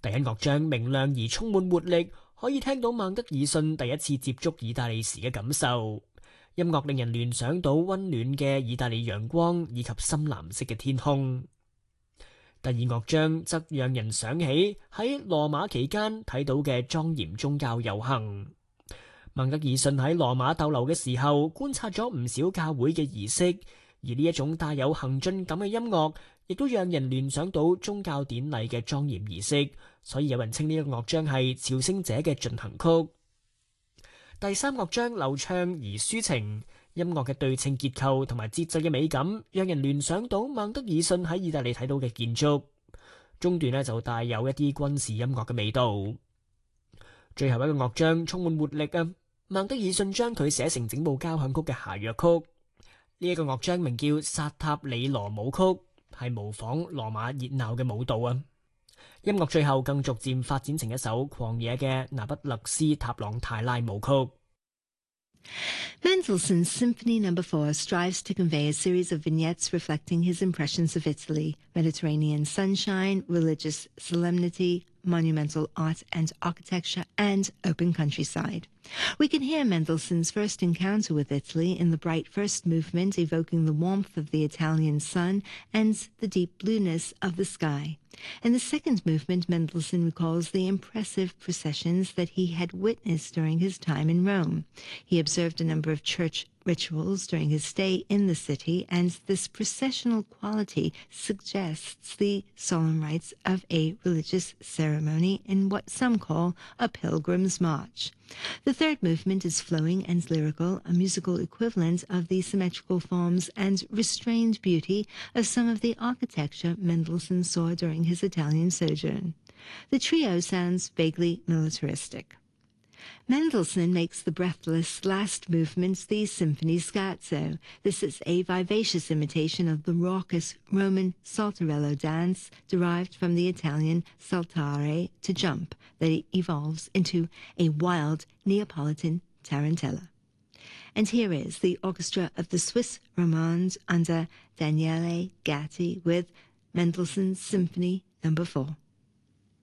第一樂章明亮而充滿活力，可以聽到孟德爾遜第一次接觸意大利時嘅感受。音樂令人聯想到溫暖嘅意大利陽光以及深藍色嘅天空。第二樂章則讓人想起喺羅馬期間睇到嘅莊嚴宗教遊行。孟德爾遜喺羅馬逗留嘅時候，觀察咗唔少教會嘅儀式，而呢一種帶有行進感嘅音樂，亦都讓人聯想到宗教典禮嘅莊嚴儀式，所以有人稱呢個樂章係朝聖者嘅進行曲。第三樂章流暢而抒情，音樂嘅對稱結構同埋節奏嘅美感，讓人聯想到孟德爾遜喺意大利睇到嘅建築。中段呢就帶有一啲軍事音樂嘅味道。最後一個樂章充滿活力啊！孟德爾遜將佢寫成整部交響曲嘅諧謔曲。呢一個樂章名叫《薩塔里羅舞曲》，係模仿羅馬熱鬧嘅舞蹈啊！音樂最後更逐漸發展成一首狂野嘅那不勒斯塔朗泰拉舞曲。 Mendelssohn's Symphony No. 4 strives to convey a series of vignettes reflecting his impressions of Italy, Mediterranean sunshine, religious solemnity, monumental art and architecture, and open countryside. We can hear Mendelssohn's first encounter with Italy in the bright first movement, evoking the warmth of the Italian sun and the deep blueness of the sky. In the second movement, Mendelssohn recalls the impressive processions that he had witnessed during his time in Rome. He observed a number of church rituals during his stay in the city, and this processional quality suggests the solemn rites of a religious ceremony in what some call a pilgrim's march. The third movement is flowing and lyrical, a musical equivalent of the symmetrical forms and restrained beauty of some of the architecture Mendelssohn saw during his Italian sojourn. The trio sounds vaguely militaristic. Mendelssohn makes the breathless last movement the symphony scherzo. This is a vivacious imitation of the raucous Roman saltarello dance derived from the Italian saltare, to jump, that evolves into a wild Neapolitan tarantella. And here is the orchestra of the Swiss Romande under Daniele Gatti with Mendelssohn's Symphony No. 4.